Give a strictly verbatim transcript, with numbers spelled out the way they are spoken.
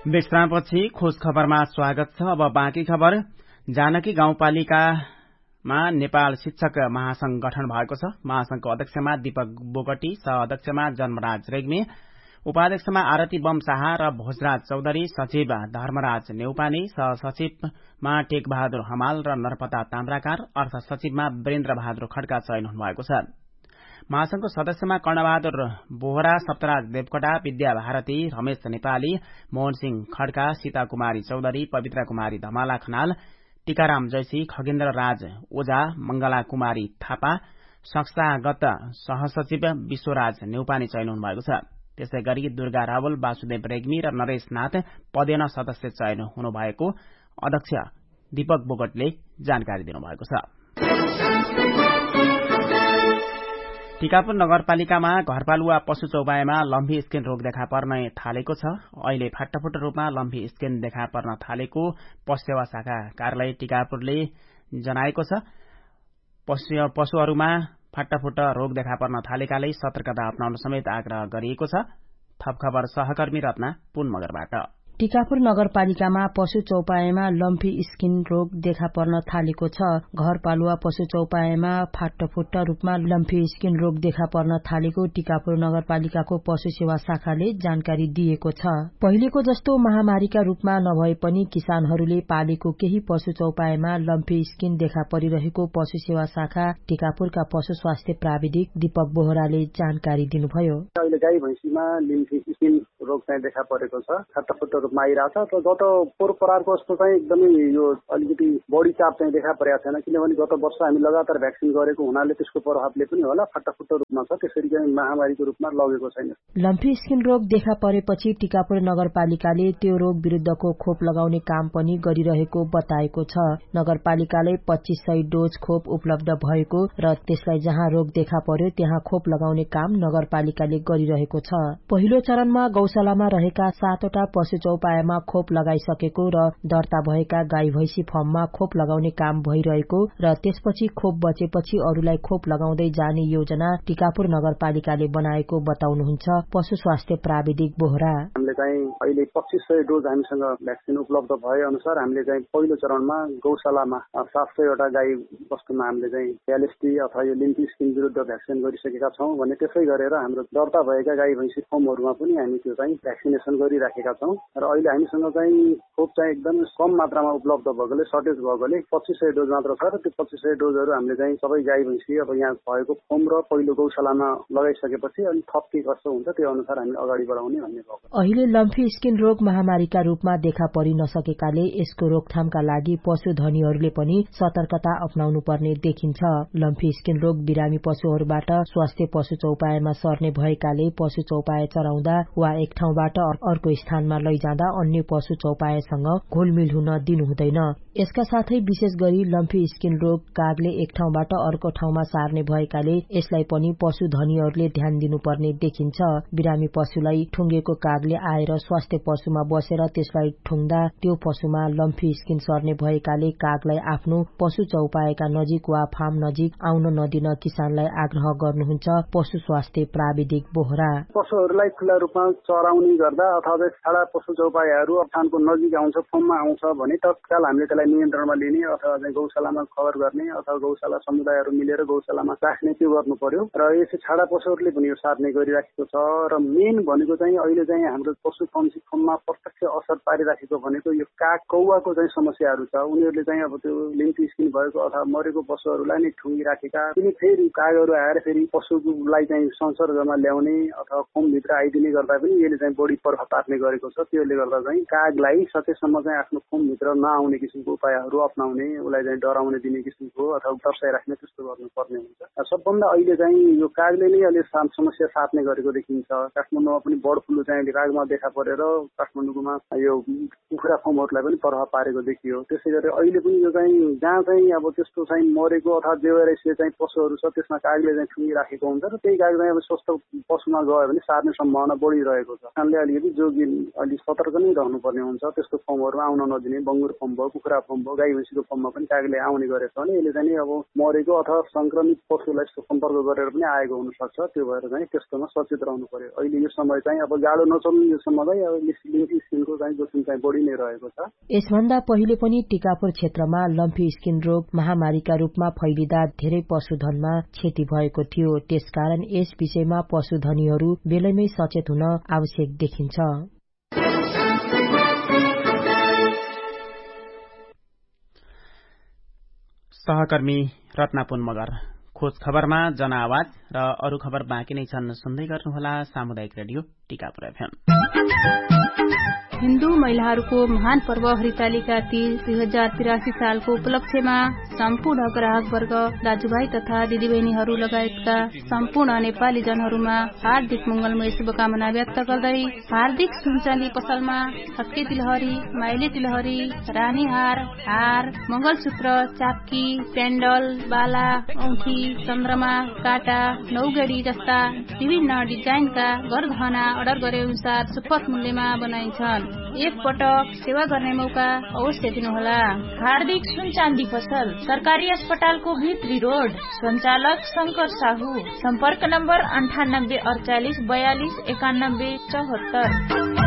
विश्रामपछि खोज खबरमा स्वागत छ। अब बाँकी खबर। जानकी गाउँपालिकामा नेपाल शिक्षक महासंघ गठन भएको छ। महासंघको अध्यक्षमा दीपक बोगटी, सह अध्यक्षमा जन्मराज रेग्मी, उपाध्यक्षमा आरती बम शाह र भोजराज चौधरी, सचिव धर्मराज नेउपाने, सह सचिवमा टेकबहादुर हमाल र नरपता ताम्राकार, अर्थ सचिवमा वीरेन्द्र बहादुर खड्का चयन हुनुभएको छ। महासंघको सदस्यमा कर्णबहादुर बोहरा, सप्तराज देवकोटा, विद्या भारती, रमेश नेपाली, मोहन सिंह खड्का, सीता कुमारी चौधरी, पवित्र कुमारी धमाला खनाल, टीकाराम जैसी, खगेन्द्र राज ओझा, मंगला कुमारी थापा, संस्थागत सहसचिव विश्वराज नेउपाने चयन हुनुभएको छ। त्यसै गरी दुर्गा रावल, वासुदेव रेग्मी र नरेश नाथ पदेन सदस्य चयन हुनुभएको अध्यक्ष दीपक बोगटले जानकारी दिनुभएको छ। टिकापुर नगरपालिकामा घरपालुवा पशु चौपायामा लम्फी स्किन रोग देखा पर्न थालेको छ। अहिले फाटाफुट रूपमा लम्फी स्किन देखा पर्न थालेको पशु सेवा शाखा कार्यालय टिकापुरले जनाएको छ। पशुहरूमा फाटाफुट रोग देखा पर्न थालेकाले सतर्कता अपनाउन समेत आग्रह गरिएको छ। थप खबर सहकर्मी रत्ना पुन मगरबाट। टिकापुर नगरपालिकामा पशु चौपायामा लम्फी स्किन रोग देखा पर्न थालेको छ। घरपालुवा पशु चौपायामा फाटफुट्ट रूपमा लम्फी स्किन रोग देखा पर्न थालेको टिकापुर नगरपालिकाको पशु सेवा शाखाले जानकारी दिएको छ। पहिलेको जस्तो महामारीका रूपमा नभए पनि किसानहरूले पालेको केही पशु चौपायामा लम्फी स्किन देखा परिरहेको पशु सेवा शाखा टिकापुरका पशु स्वास्थ्य प्राविधिक दीपक बोहराले जानकारी दिनुभयो। अहिले गाई भैँसीमा लम्फी स्किन रोग चाहिँ देखा परेको छ। फाटफुट्ट रूपमा आइरहेको छ। गत पोहोर परारको जस्तो चाहिँ एकदमै यो अलिकति बढी चाप चाहिँ देखा परेको छैन, किनभने गत वर्ष हामी लगातार भ्याक्सिन गरेको हुनाले त्यसको प्रभावले पनि होला फाटाफुट्ट रूपमा छ। त्यसरी चाहिँ महामारीको रूपमा लगेको छैन। लम्फी स्किन रोग देखा परेपछि टिकापुर नगरपालिकाले त्यो रोग विरुद्धको खोप लगाउने काम पनि गरिरहेको बताएको छ। नगरपालिकाले पच्चीस सय डोज खोप उपलब्ध भएको र त्यसलाई जहाँ रोग देखा पर्यो त्यहाँ खोप लगाउने काम नगरपालिकाले गरिरहेको छ। पहिलो चरणमा गौशालामा रहेका सातवटा पशु चौपायामा खोप लगाइसकेको र दर्ता भएका गाई भैँसी फर्ममा खोप लगाउने काम भइरहेको र त्यसपछि खोप बचेपछि अरूलाई खोप लगाउँदै जाने योजना टिकापुर नगरपालिकाले बनाएको बताउनुहुन्छ पशु स्वास्थ्य प्राविधिक बोहरा। हामीले चाहिँ अहिले पच्चीस सय डोज हामीसँग भ्याक्सिन उपलब्ध भए अनुसार हामीले चाहिँ पहिलो चरणमा गौशालामा सात सयवटा गाई वस्तुमा हामीले चाहिँ एलएसटी अथवा यो लम्फी स्किन विरुद्ध भ्याक्सिन गरिसकेका छौँ भने त्यसै गरेर हाम्रो दर्ता भएका गाई भैँसी फर्महरूमा पनि हामी त्यो चाहिँ भ्याक्सिनेसन गरिराखेका छौँ र अहिले हामीसँग चाहिँ खोप चाहिँ एकदम कम मात्रामा उपलब्ध भएकोले सर्टेज भएकोले पच्चीस सय डोज मात्र छ र त्यो पच्चीस सय डोजहरू हामीले चाहिँ सबै गाई भैँसी अब यहाँ भएको फर्म र पहिलो गौशालामा लगाइसकेपछि अनि थप के कस्तो हुन्छ त्यो अनुसार हामी अगाडि बढाउने भन्ने भएको। अहिले लम्फी स्किन रोग महामारीका रूपमा देखा परिन सकेकाले यसको रोकथामका लागि पशु धनीहरूले पनि सतर्कता अपनाउनु पर्ने देखिन्छ। लम्फी स्किन रोग बिरामी पशुहरूबाट स्वास्थ्य पशु चौपायामा सर्ने भएकाले पशु चौपाया चराउँदा वा एक ठाउँबाट अर्को स्थानमा लैजाँदा अन्य पशु चौपायासँग घुलमिल हुन दिनु हुँदैन। यसका साथै विशेष गरी लम्फी स्किन रोग कागले एक ठाउँबाट अर्को ठाउँमा सार्ने भएकाले यसलाई पनि पशु धनीहरूले ध्यान दिनुपर्ने देखिन्छ। बिरामी पशुलाई ठुङ्गेको कागले आएर स्वास्थ्य पशुमा बसेर त्यसलाई ठुङ्दा त्यो पशुमा लम्फी स्किन सर्ने भएकाले कागलाई आफ्नो पशु चौपायाका नजिक वा फार्म नजिक आउन नदिन किसानलाई आग्रह गर्नुहुन्छ पशु स्वास्थ्य प्राविधिक बोहरा। पशुहरूलाई खुल्ला रूपमा चराउने गर्दा अथवा छाडा पशु चौपायाहरू फार्मको नजिक आउँछ फर्ममा आउँछ भने तत्काल हामीले त्यसलाई नियन्त्रणमा लिने अथवा चाहिँ गौशालामा खबर गर्ने अथवा गौशाला समुदायहरू मिलेर गौशालामा राख्ने त्यो गर्नु पर्यो र यसै छाडा पशुहरूले पनि यो सार्ने गरिराखेको छ। र मेन भनेको चाहिँ अहिले चाहिँ हाम्रो पशु फर्ममा प्रत्यक्ष असर पारिराखेको भनेको यो काग कौवाको चाहिँ समस्याहरू छ। उनीहरूले चाहिँ अब त्यो लम्फी स्किन भएको अथवा मरेको पशुहरूलाई नै ठुङ्गिराखेका पनि फेरि कागहरू आएर फेरि पशुलाई चाहिँ संसर्गमा ल्याउने अथवा फर्मभित्र आइदिने गर्दा पनि यसले चाहिँ बढी प्रभाव पार्ने गरेको छ। त्यसले गर्दा चाहिँ कागलाई सकेसम्म चाहिँ आफ्नो फर्मभित्र नआउने किसिमको उपायहरू अप्नाउने, उसलाई चाहिँ डराउने दिने किसिमको अथवा तर्साइराख्ने त्यस्तो गर्नुपर्ने हुन्छ। सबभन्दा अहिले चाहिँ यो कागले नै अहिले समस्या सार्ने गरेको देखिन्छ। काठमाडौँमा पनि बर्ड फ्लू चाहिँ कागमा देखा परेर काठमाडौँमा यो कुखुरा फर्महरूलाई पनि प्रभाव पारेको देखियो। त्यसै गरी अहिले पनि यो चाहिँ जहाँ चाहिँ अब त्यस्तो चाहिँ मरेको अथवा जेवरेसिया चाहिँ पशुहरू छ त्यसमा कागले चाहिँ ठुङ्गिराखेको हुन्छ र त्यही काग चाहिँ अब स्वस्थ पशुमा गयो भने सार्ने सम्भावना बढिरहेको छ। किसानले अलिकति जोगी अलिक सतर्क नै रहनुपर्ने हुन्छ। त्यस्तो फर्महरूमा आउन नदिने, बङ्गुर फर्म भयो, कुखुरा फर्म भयो, गाई भैँसीको फर्ममा पनि कागले आउने गरेछ भने यसले चाहिँ अब मरेको अथवा संक्रमित पशुलाई सम्पर्क गरेर पनि आएको हुनसक्छ। त्यो भएर चाहिँ त्यस्तोमा सचेत रहनु पर्यो। अहिले यो समय चाहिँ अब जाडो नचल्नु यो समय चाहिँ अब लम्फी स्किनको चाहिँ जोखिम चाहिँ बढी नै रहेको छ। यसभन्दा पहिले पनि टिकापुर क्षेत्रमा लम्फी स्किन रोग महामारीका रूपमा फैलिँदा धेरै पशुधनमा क्षति भएको थियो। त्यसकारण यस विषयमा पशुधनीहरू बेलैमै सचेत हुन आवश्यक देखिन्छ। सहकर्मी रत्नापुन मगर। खोज खबरमा जनआवाज र अरू खबर बाँकी नै छन्, सुन्दै गर्नुहोला सामुदायिक रेडियो टिकापुर एफएम। हिन्दू महिलाहरूको महान पर्व हरितालिका तीज दुई हजार तिरासी सालको उपलक्ष्यमा सम्पूर्ण ग्राहक वर्ग, दाजुभाइ तथा दिदीबहिनीहरू लगायतका सम्पूर्ण नेपाली जनहरूमा हार्दिक मंगलमय शुभकामना व्यक्त गर्दै हार्दिक सुनचाँदी पसलमा छक्के तिलहरी, माइली तिलहरी, रानी हार, हार, मंगलसूत्र, चाप्की, पेण्डल, बाला, औंठी, चन्द्रमा, काटा, नौगेडी जस्ता विभिन्न डिजाइनका गरगहना अर्डर गरे अनुसार सुपथ मूल्यमा बनाइन्छन्। एक पटक सेवा गर्ने मौका अवश्य दिनुहोला। हार्दिक सुनचाँदी पसल, सरकारी अस्पतालको भित्री रोड, सञ्चालक शंकर साहू, सम्पर्क नम्बर अन्ठानब्बे अडचालिस बयालिस एकानब्बे चौहत्तर।